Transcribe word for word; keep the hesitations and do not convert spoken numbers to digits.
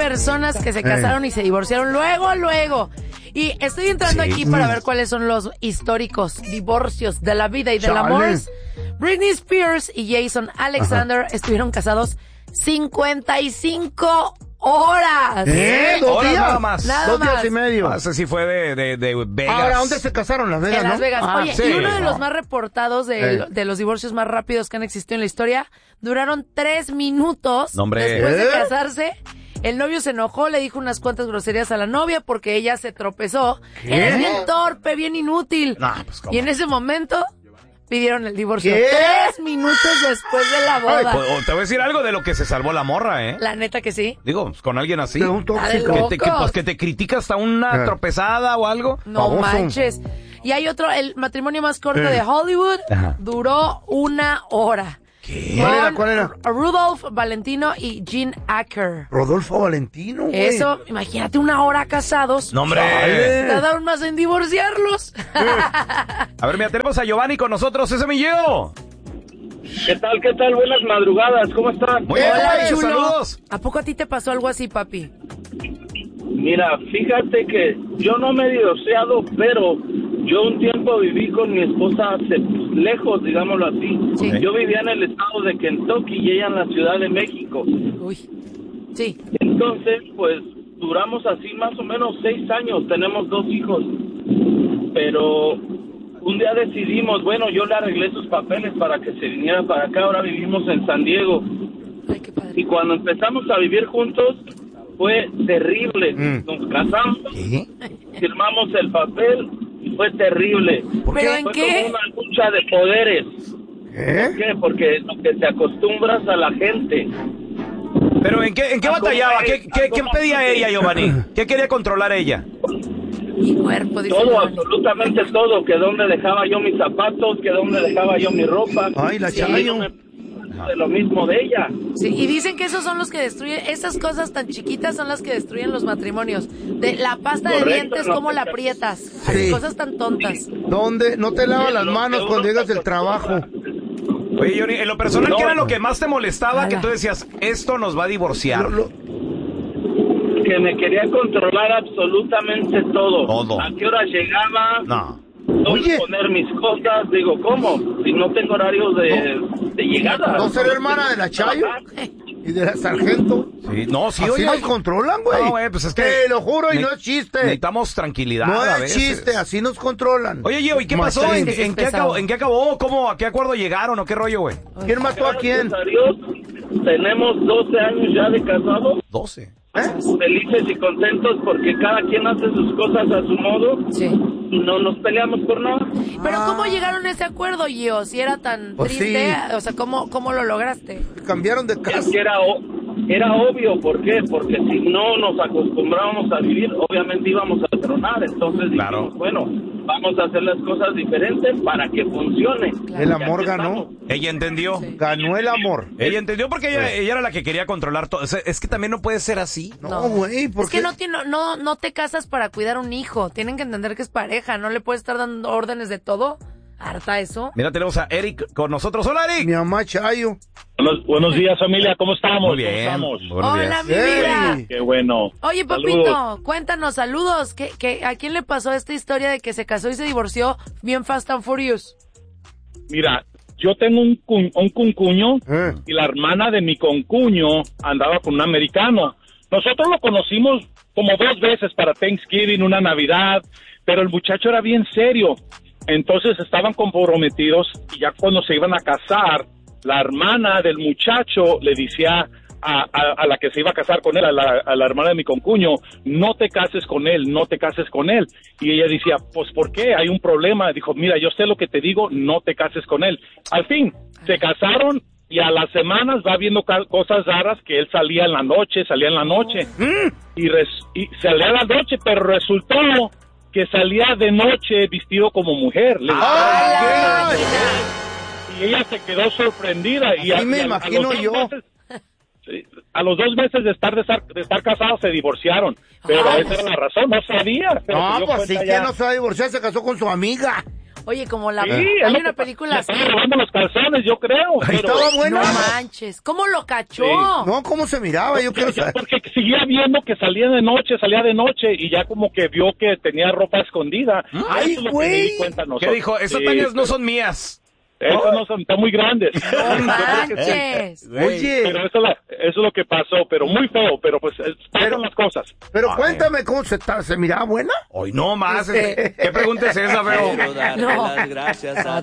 personas que se casaron y se divorciaron luego, luego. Y estoy entrando Sí. aquí para ver cuáles son los históricos divorcios de la vida y del Chale. amor. Britney Spears y Jason Alexander Ajá. estuvieron casados cincuenta y cinco horas. ¿Eh? ¿Dos Horas días? nada más. Nada Dos días más. y medio. No sé si fue de, de, de Vegas. Ahora, ¿dónde se casaron? Las Vegas, En Las ¿no? Vegas. Ah, Oye, sí. y uno de los No. más reportados de, Eh. de los divorcios más rápidos que han existido en la historia, duraron tres minutos No, hombre. después de ¿Eh? casarse. El novio se enojó, le dijo unas cuantas groserías a la novia porque ella se tropezó. ¿Qué? Eres bien torpe, bien inútil. No, pues, ¿cómo? Y en ese momento pidieron el divorcio. ¿Qué? Tres minutos después de la boda. Pues, o te voy a decir algo de lo que se salvó la morra, ¿eh? La neta que sí. Digo, pues, con alguien así. De un Está de tóxico. Que te, que, locos. pues, que te critica hasta una Eh. tropezada o algo. No Baboso. manches. Y hay otro, el matrimonio más corto Eh. de Hollywood Ajá. duró una hora. ¿Qué? ¿Cuál era? Con ¿Cuál era? Rudolph Valentino y Jean Acker. Rodolfo Valentino, güey. Eso, imagínate una hora casados. No, hombre. Chale. Tardaron más en divorciarlos. A ver, mira, tenemos a Giovanni con nosotros. ¡Ese mi Gio! ¿Qué tal, qué tal? Buenas madrugadas, ¿cómo están? Muy bien, Hola, Giovanni, chulo. saludos. ¿A poco a ti te pasó algo así, papi? Mira, fíjate que yo no me he divorciado, pero yo un tiempo viví con mi esposa hace- lejos, digámoslo así. Sí. Yo vivía en el estado de Kentucky y ella en la Ciudad de México. Uy. Sí. Entonces, pues, duramos así más o menos seis años, tenemos dos hijos. Pero un día decidimos, bueno, yo le arreglé sus papeles para que se viniera para acá, ahora vivimos en San Diego. Ay, qué padre. Y cuando empezamos a vivir juntos, fue terrible. Mm. Nos casamos, ¿Qué? firmamos el papel y fue terrible. ¿Por ¿Pero qué? en Fue qué? como una lucha de poderes. ¿Eh? ¿Por qué? Porque lo que te acostumbras a la gente. ¿Pero en qué, en qué batallaba? ¿Qué, qué, qué pedía ella, Giovanni? ¿Qué quería controlar ella? Mi cuerpo, dice Todo, Giovanni. absolutamente todo. Que dónde dejaba yo mis zapatos, que dónde dejaba yo mi ropa. Ay, la Y Chayo. no me- de lo mismo de ella. Sí, y dicen que esos son los que destruyen, esas cosas tan chiquitas son las que destruyen los matrimonios. De la pasta de Correcto, dientes, no ¿cómo te la ca- aprietas? Sí. Así, cosas tan tontas. ¿Dónde? No te lavas las Lo manos que cuando uno llegas se del trabajo. Oye, Johnny, en lo personal, No. ¿qué era lo que más te molestaba? Ala. Que tú decías, esto nos va a divorciar. Lo- lo- Que me quería controlar absolutamente todo. Todo. ¿A qué hora llegaba? No. ¿Dónde Oye. poner mis cosas? Digo, ¿cómo? Si no tengo horarios de, de llegada. ¿No será hermana de la Chayo? ¿Y de la sargento? Sí, no, sí, Así oye. nos controlan, güey. No, güey, pues es que- Te lo juro y Ne- no es chiste. Necesitamos tranquilidad No a es veces. chiste, así nos controlan. Oye, Gio, ¿y qué pasó? Machín. ¿En, Sí, es en qué pesado. acabó, ¿En qué acabó? ¿Cómo? ¿A qué acuerdo llegaron o qué rollo, güey? ¿Quién mató a quién? Gracias a Dios, tenemos doce años ya de casados, doce. felices y contentos porque cada quien hace sus cosas a su modo Sí. y no nos peleamos por nada. Pero Ah. ¿cómo llegaron a ese acuerdo, Gio? Si era tan Pues triste, sí. o sea, ¿cómo, cómo lo lograste? Cambiaron de Es casa. que era, o- era obvio, ¿por qué? Porque si no nos acostumbrábamos a vivir, obviamente íbamos a tronar. Entonces Claro. dijimos, bueno, vamos a hacer las cosas diferentes para que funcione. El Y amor aquí ganó. estamos. Ella entendió. Sí. Ganó el amor. Ella entendió porque ella, ella era la que quería controlar todo. O sea, es que también no puede ser así. No, No. güey, ¿por Es qué? que no, tiene, no, no te casas para cuidar un hijo. Tienen que entender que es pareja. No le puedes estar dando órdenes de todo. ¿Harta eso? Mira, tenemos a Eric con nosotros. ¡Hola, Eric! Mi mamá Chayo. Buenos, buenos días, familia, ¿cómo estamos? Muy bien. ¿Cómo estamos? Buenos Hola, días. mi Hey. vida. Qué bueno. Oye, Saludos. papito, cuéntanos, saludos. ¿Qué, qué, ¿A quién le pasó esta historia de que se casó y se divorció bien Fast and Furious? Mira, yo tengo un, cu- un concuño Eh. y la hermana de mi concuño andaba con un americano. Nosotros lo conocimos como dos veces para Thanksgiving, una Navidad, pero el muchacho era bien serio. Entonces estaban comprometidos y ya cuando se iban a casar, la hermana del muchacho le decía a, a, a la que se iba a casar con él, a la, a la hermana de mi concuño, no te cases con él, no te cases con él. Y ella decía, pues ¿por qué? Hay un problema. Dijo, mira, yo sé lo que te digo, no te cases con él. Al fin, se casaron y a las semanas va viendo ca- cosas raras, que él salía en la noche, salía en la noche. Y, res- y salía en la noche, pero resultó que salía de noche vestido como mujer. Le ¡Ay, Ay, y ella se quedó sorprendida. y Así me y a imagino los dos yo. meses- sí, a los dos meses de estar de estar, de estar casados se divorciaron. Pero Ay, esa era la razón, no sabía. Pero se No, dio pues sí cuenta que ya. no se va a divorciar, se casó con su amiga. Oye, como la... Sí, hay es lo una que- película le así. estaba robando los calzones, yo creo. pero- Estaba buena. No manches. ¿Cómo lo cachó? Sí. No, ¿cómo se miraba? Yo quiero Ya, saber. porque seguía viendo que salía de noche, salía de noche y ya como que vio que tenía ropa escondida. ¡Ay, Eso es lo que güey! me di cuenta nosotros. ¿Qué dijo? Esas Sí, tañas no son mías. Esas no son, están muy grandes. No manches. Oye, Pero eso, es la- eso es lo que pasó, pero muy feo, pero pues eh, pasan las cosas. pero Ay. cuéntame cómo se, ta- se miraba buena. Hoy no más. ¿Qué pregunta es esa, feo? Quiero darle No. las gracias a